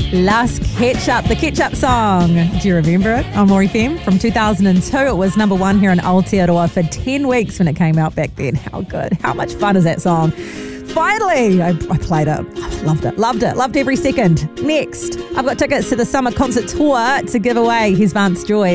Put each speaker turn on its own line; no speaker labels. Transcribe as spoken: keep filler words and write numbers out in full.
Last Ketchup, the Ketchup song. Do you remember it on More F M? From two thousand two, it was number one here in Aotearoa for ten weeks when it came out back then. How good. How much fun is that song? Finally, I, I played it. I loved it. Loved it. Loved every second. Next, I've got tickets to the summer concert tour to give away. Here's Vance Joy.